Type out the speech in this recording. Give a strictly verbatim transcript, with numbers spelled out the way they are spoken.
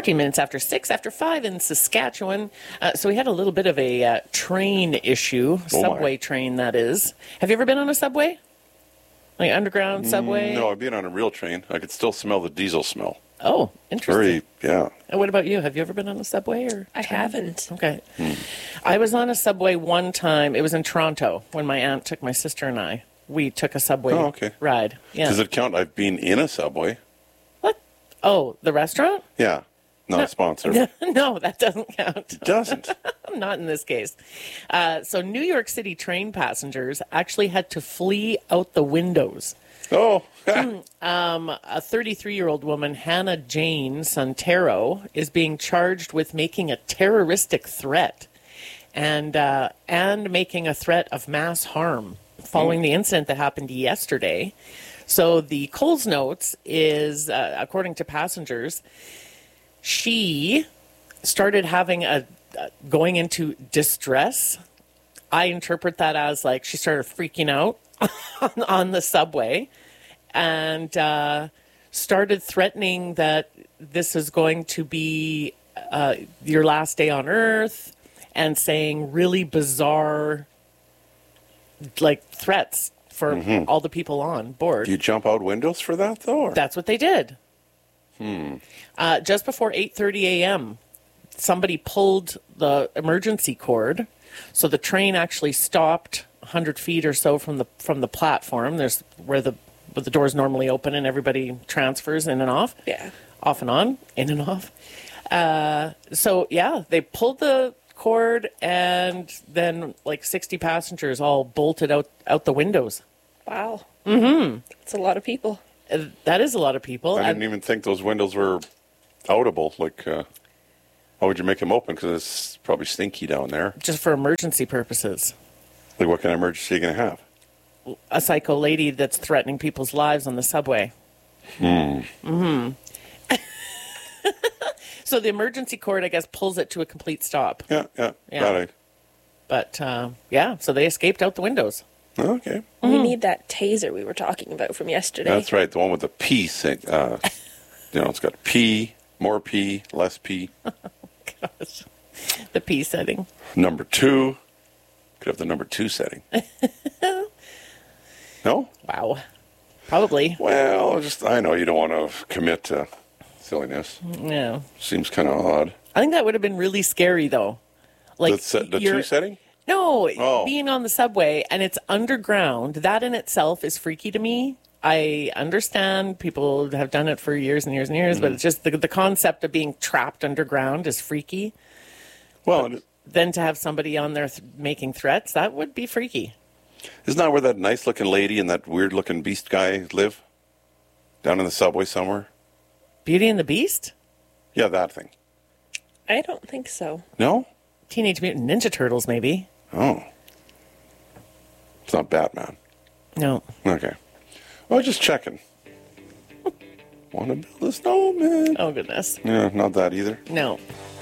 fourteen minutes after six, after five in Saskatchewan. Uh, so we had a little bit of a uh, train issue, Oh subway my. train, that is. Have you ever been on a subway? Like underground subway? No, I've been on a real train. I could still smell the diesel smell. Oh, interesting. Very, yeah. And what about you? Have you ever been on a subway? Or I haven't. Okay. I was on a subway one time. It was in Toronto when my aunt took my sister and I. We took a subway Oh, okay. ride. Yeah. Does it count? I've been in a subway. What? Oh, the restaurant? Yeah. Not a sponsor. No, that doesn't count. It doesn't. Not in this case. Uh, so New York City train passengers actually had to flee out the windows. Oh. A thirty-three-year-old woman, Hannah Jane Santero, is being charged with making a terroristic threat and uh, and making a threat of mass harm following the incident that happened yesterday. So the Coles Notes is, uh, according to passengers, she started having a uh, going into distress. I interpret that as like she started freaking out on, on the subway and uh, started threatening that this is going to be uh, your last day on Earth, and saying really bizarre like threats for Mm-hmm. all the people on board. Do you jump out windows for that, though? Or? That's what they did. Uh, just before eight thirty a.m., somebody pulled the emergency cord, so the train actually stopped one hundred feet or so from the from the platform. There's where the where the doors normally open and everybody transfers in and off. Yeah. Off and on, in and off. Uh, so yeah, they pulled the cord, and then like sixty passengers all bolted out out the windows. Wow. Mm-hmm. That's a lot of people. Uh, That is a lot of people. I And- didn't even think those windows were outable. Like, uh, how would you make them open? Because it's probably stinky down there. just for emergency purposes. Like, what kind of emergency are you going to have? A psycho lady that's threatening people's lives on the subway. Hmm. Mm-hmm. So the emergency cord, I guess, pulls it to a complete stop. Yeah, yeah. Yeah. Got it. But, uh, yeah, so they escaped out the windows. Okay. We need that taser we were talking about from yesterday. That's right. The one with the P. Thing, uh, you know, it's got P, more P, less P. Gosh. The P setting. Number two. Could have the number two setting. No? Wow. Probably. Well, just I know you don't want to commit to silliness. Yeah. Seems kind of odd. I think that would have been really scary, though. Like the se- the you're- two setting? No, Oh. being on the subway and it's underground, that in itself is freaky to me. I understand people have done it for years and years and years, but it's just the, the concept of being trapped underground is freaky. Well, Then to have somebody on there th- making threats, that would be freaky. isn't that where that nice looking lady and that weird looking beast guy live? Down in the subway somewhere? Beauty and the Beast? Yeah, that thing. I don't think so. No? Teenage Mutant Ninja Turtles, maybe. Oh. It's not Batman. No. Okay. Well, just checking. Want to build a snowman? Oh, goodness. Yeah, not that either. No.